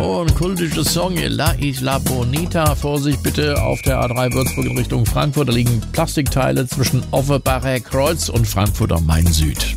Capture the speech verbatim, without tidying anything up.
Und kultische Song La Isla Bonita. Vorsicht bitte auf der A drei Würzburg in Richtung Frankfurt. Da liegen Plastikteile zwischen Offenbacher Kreuz und Frankfurt am Main Süd.